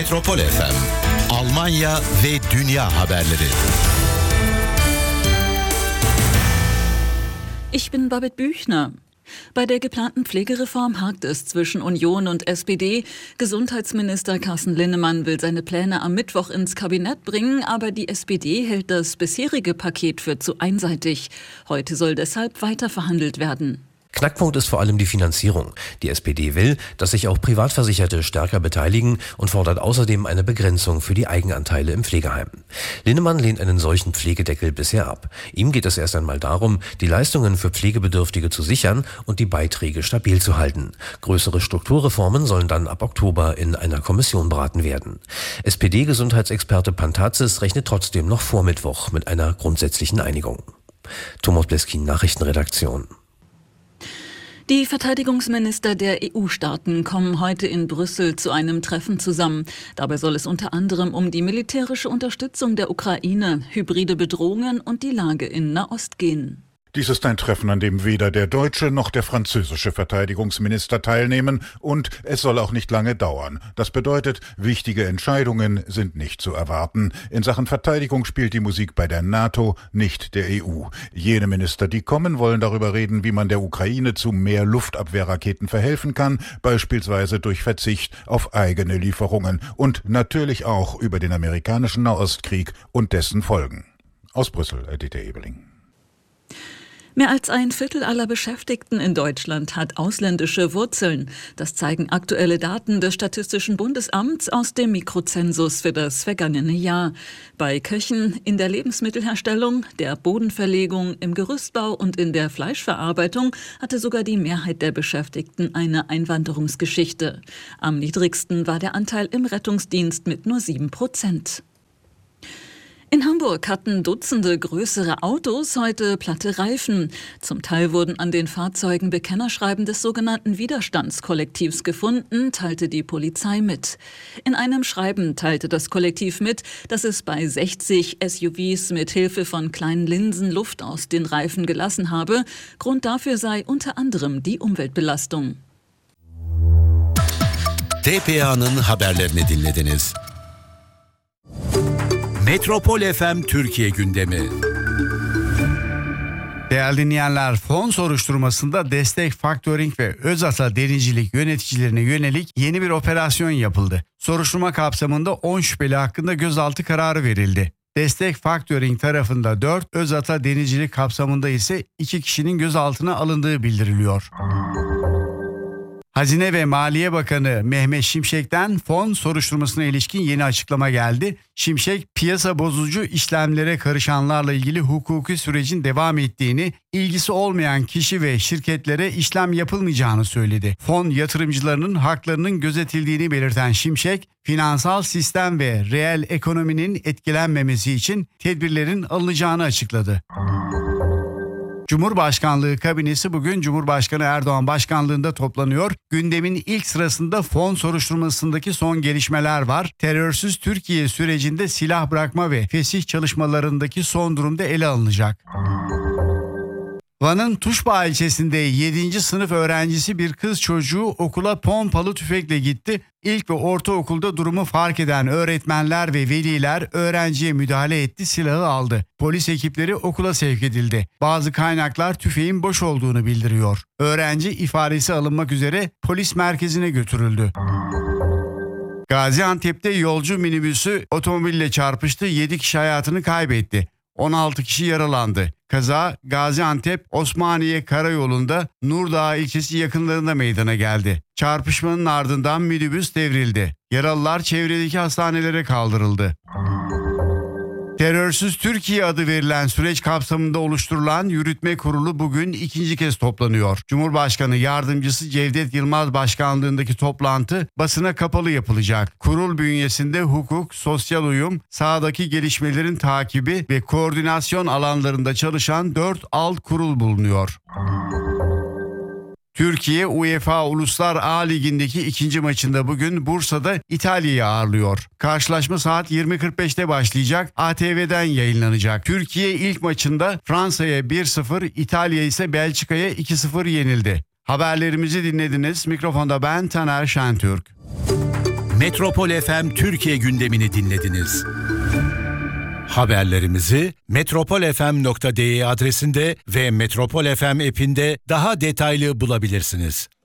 Metropol FM, Almanya ve dünya haberleri. Ich bin Babette Büchner. Bei der geplanten Pflegereform hakt es zwischen Union und SPD. Gesundheitsminister Carsten Linnemann will seine Pläne am Mittwoch ins Kabinett bringen, aber die SPD hält das bisherige Paket für zu einseitig. Heute soll deshalb weiter verhandelt werden. Knackpunkt ist vor allem die Finanzierung. Die SPD will, dass sich auch Privatversicherte stärker beteiligen und fordert außerdem eine Begrenzung für die Eigenanteile im Pflegeheim. Linnemann lehnt einen solchen Pflegedeckel bisher ab. Ihm geht es erst einmal darum, die Leistungen für Pflegebedürftige zu sichern und die Beiträge stabil zu halten. Größere Strukturreformen sollen dann ab Oktober in einer Kommission beraten werden. SPD-Gesundheitsexperte Pantazis rechnet trotzdem noch vor Mittwoch mit einer grundsätzlichen Einigung. Thomas Bleskin, Nachrichtenredaktion. Die Verteidigungsminister der EU-Staaten kommen heute in Brüssel zu einem Treffen zusammen. Dabei soll es unter anderem um die militärische Unterstützung der Ukraine, hybride Bedrohungen und die Lage in Nahost gehen. Dies ist ein Treffen, an dem weder der deutsche noch der französische Verteidigungsminister teilnehmen, und es soll auch nicht lange dauern. Das bedeutet, wichtige Entscheidungen sind nicht zu erwarten. In Sachen Verteidigung spielt die Musik bei der NATO, nicht der EU. Jene Minister, die kommen, wollen darüber reden, wie man der Ukraine zu mehr Luftabwehrraketen verhelfen kann, beispielsweise durch Verzicht auf eigene Lieferungen, und natürlich auch über den amerikanischen Nahostkrieg und dessen Folgen. Aus Brüssel, Dieter Ebeling. Mehr als ein Viertel aller Beschäftigten in Deutschland hat ausländische Wurzeln. Das zeigen aktuelle Daten des Statistischen Bundesamts aus dem Mikrozensus für das vergangene Jahr. Bei Köchen, in der Lebensmittelherstellung, der Bodenverlegung, im Gerüstbau und in der Fleischverarbeitung hatte sogar die Mehrheit der Beschäftigten eine Einwanderungsgeschichte. Am niedrigsten war der Anteil im Rettungsdienst mit nur 7%. In Hamburg hatten Dutzende größere Autos heute platte Reifen. Zum Teil wurden an den Fahrzeugen Bekennerschreiben des sogenannten Widerstandskollektivs gefunden, teilte die Polizei mit. In einem Schreiben teilte das Kollektiv mit, dass es bei 60 SUVs mit Hilfe von kleinen Linsen Luft aus den Reifen gelassen habe. Grund dafür sei unter anderem die Umweltbelastung. TPA'nın haberlerini dinlediniz. Metropol FM Türkiye gündemi. Değerli dinleyenler, fon soruşturmasında Destek Factoring ve Özata Denizcilik yöneticilerine yönelik yeni bir operasyon yapıldı. Soruşturma kapsamında 10 şüpheli hakkında gözaltı kararı verildi. Destek Factoring tarafında 4, Özata Denizcilik kapsamında ise 2 kişinin gözaltına alındığı bildiriliyor. Hazine ve Maliye Bakanı Mehmet Şimşek'ten fon soruşturmasına ilişkin yeni açıklama geldi. Şimşek, piyasa bozucu işlemlere karışanlarla ilgili hukuki sürecin devam ettiğini, ilgisi olmayan kişi ve şirketlere işlem yapılmayacağını söyledi. Fon yatırımcılarının haklarının gözetildiğini belirten Şimşek, finansal sistem ve reel ekonominin etkilenmemesi için tedbirlerin alınacağını açıkladı. Cumhurbaşkanlığı kabinesi bugün Cumhurbaşkanı Erdoğan başkanlığında toplanıyor. Gündemin ilk sırasında fon soruşturmasındaki son gelişmeler var. Terörsüz Türkiye sürecinde silah bırakma ve fesih çalışmalarındaki son durumda ele alınacak. Van'ın Tuşba ilçesinde 7. sınıf öğrencisi bir kız çocuğu okula pompalı tüfekle gitti. İlk ve ortaokulda durumu fark eden öğretmenler ve veliler öğrenciye müdahale etti, silahı aldı. Polis ekipleri okula sevk edildi. Bazı kaynaklar tüfeğin boş olduğunu bildiriyor. Öğrenci ifadesi alınmak üzere polis merkezine götürüldü. Gaziantep'te yolcu minibüsü otomobille çarpıştı, 7 kişi hayatını kaybetti. 16 kişi yaralandı. Kaza Gaziantep Osmaniye Karayolu'nda Nurdağ ilçesi yakınlarında meydana geldi. Çarpışmanın ardından minibüs devrildi. Yaralılar çevredeki hastanelere kaldırıldı. Terörsüz Türkiye adı verilen süreç kapsamında oluşturulan yürütme kurulu bugün ikinci kez toplanıyor. Cumhurbaşkanı Yardımcısı Cevdet Yılmaz başkanlığındaki toplantı basına kapalı yapılacak. Kurul bünyesinde hukuk, sosyal uyum, sahadaki gelişmelerin takibi ve koordinasyon alanlarında çalışan 4 alt kurul bulunuyor. Türkiye UEFA Uluslar A Ligi'ndeki ikinci maçında bugün Bursa'da İtalya'yı ağırlıyor. Karşılaşma saat 20.45'te başlayacak, ATV'den yayınlanacak. Türkiye ilk maçında Fransa'ya 1-0, İtalya ise Belçika'ya 2-0 yenildi. Haberlerimizi dinlediniz. Mikrofonda ben Taner Şentürk. Metropol FM Türkiye gündemini dinlediniz. Haberlerimizi metropolfm.de adresinde ve Metropol FM app'inde daha detaylı bulabilirsiniz.